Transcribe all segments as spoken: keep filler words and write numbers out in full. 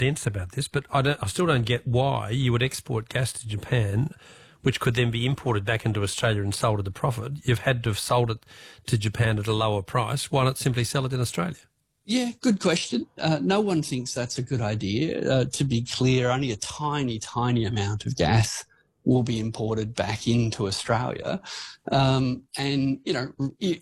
dense about this, but I, don't, I still don't get why you would export gas to Japan, which could then be imported back into Australia and sold at a profit. You've had to have sold it to Japan at a lower price. Why not simply sell it in Australia? Yeah, good question. Uh, no one thinks that's a good idea. Uh, to be clear, only a tiny, tiny amount of gas will be imported back into Australia. Um, and, you know,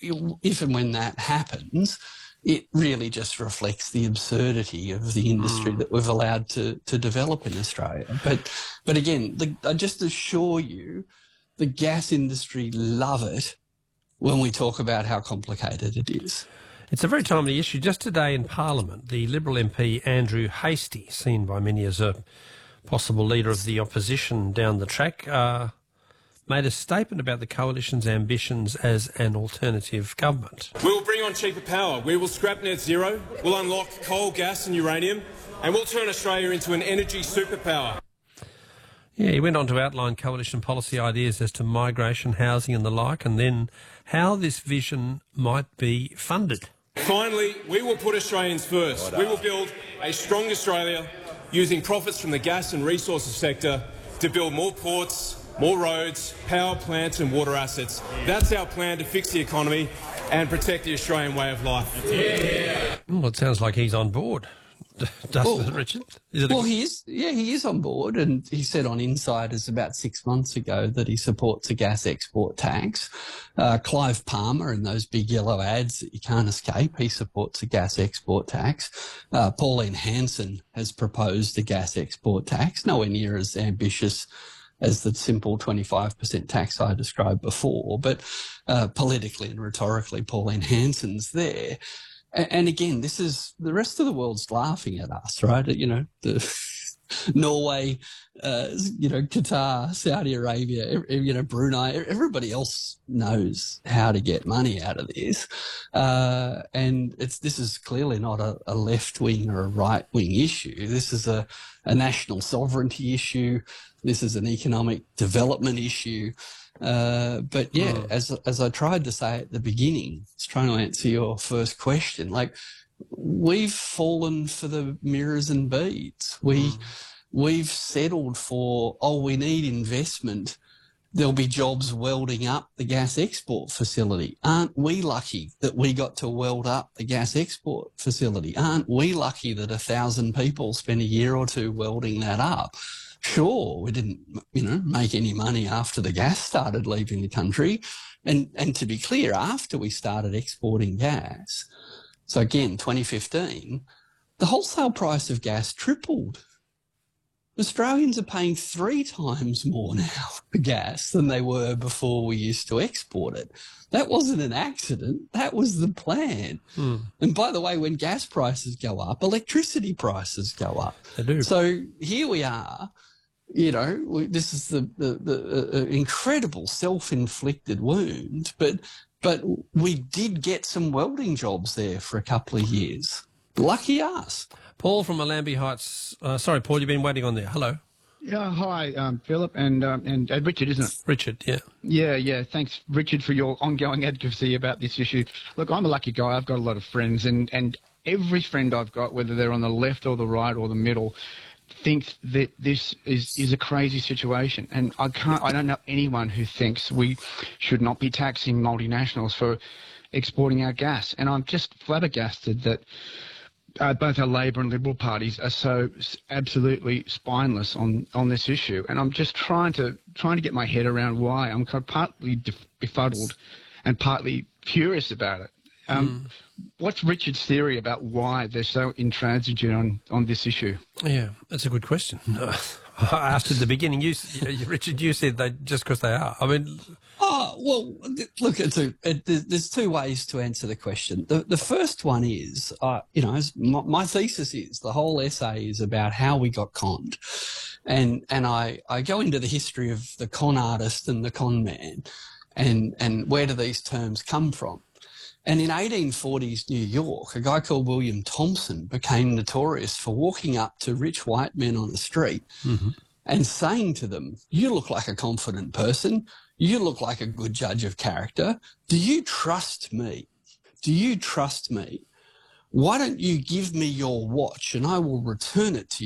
if and when that happens, it really just reflects the absurdity of the industry mm. that we've allowed to, to develop in Australia. But, but again, the, I just assure you, the gas industry love it when we talk about how complicated it is. It's a very timely issue. Just today in Parliament, the Liberal M P Andrew Hastie, seen by many as a possible leader of the opposition down the track, uh, made a statement about the coalition's ambitions as an alternative government. We will bring on cheaper power. We will scrap net zero. We'll unlock coal, gas and uranium. And we'll turn Australia into an energy superpower. Yeah, he went on to outline coalition policy ideas as to migration, housing and the like, and then how this vision might be funded. Finally, we will put Australians first. We will build a strong Australia using profits from the gas and resources sector to build more ports, more roads, power plants and water assets. That's our plan to fix the economy and protect the Australian way of life. Yeah. Well, it sounds like he's on board. Doesn't well, it, Richard? Is it well, a... he is. Yeah, he is on board, and he said on Insiders about six months ago that he supports a gas export tax. Uh, Clive Palmer, in those big yellow ads that you can't escape, he supports a gas export tax. Uh, Pauline Hanson has proposed a gas export tax, nowhere near as ambitious as the simple twenty-five percent tax I described before, but uh, politically and rhetorically, Pauline Hanson's there. And again, this is the rest of the world's laughing at us, right? You know, the Norway, uh, you know, Qatar, Saudi Arabia, you know, Brunei, everybody else knows how to get money out of this. Uh, and it's, this is clearly not a, a left wing or a right wing issue. This is a, a national sovereignty issue. This is an economic development issue. Uh, but yeah, mm. as, as I tried to say at the beginning, I was trying to answer your first question, like we've fallen for the mirrors and beads. We, mm. we've settled for, oh, we need investment. There'll be jobs welding up the gas export facility. Aren't we lucky that we got to weld up the gas export facility? Aren't we lucky that a thousand people spent a year or two welding that up? Sure, we didn't, you know, make any money after the gas started leaving the country. And, and to be clear, after we started exporting gas, so again, twenty fifteen, the wholesale price of gas tripled. Australians are paying three times more now for gas than they were before we used to export it. That wasn't an accident. That was the plan. Hmm. And by the way, when gas prices go up, electricity prices go up. They do. So here we are. You know, we, this is the, the, the uh, incredible self-inflicted wound, but but we did get some welding jobs there for a couple of years. Lucky us. Paul from Allambie Heights. Uh, sorry, Paul, you've been waiting on there. Hello. Yeah, hi, um, Philip and, um, and and Richard, isn't it? Richard, yeah. Yeah, yeah. Thanks, Richard, for your ongoing advocacy about this issue. Look, I'm a lucky guy. I've got a lot of friends, and, and every friend I've got, whether they're on the left or the right or the middle, thinks that this is, is a crazy situation. And I can't, I don't know anyone who thinks we should not be taxing multinationals for exporting our gas. And I'm just flabbergasted that uh, both our Labor and Liberal parties are so absolutely spineless on, on this issue. And I'm just trying to, trying to get my head around why. I'm kind of partly befuddled and partly furious about it. Um, mm. What's Richard's theory about why they're so intransigent on, on this issue? Yeah, that's a good question. I asked at the beginning, you, Richard, you said they just because they are. I mean... Oh, well, look, it's a, it, there's two ways to answer the question. The, the first one is, uh, you know, my, my thesis is, the whole essay is about how we got conned. And, and I, I go into the history of the con artist and the con man and, and where do these terms come from. And in eighteen forties New York, a guy called William Thompson became notorious for walking up to rich white men on the street mm-hmm. and saying to them, you look like a confident person. You look like a good judge of character. Do you trust me? Do you trust me? Why don't you give me your watch and I will return it to you?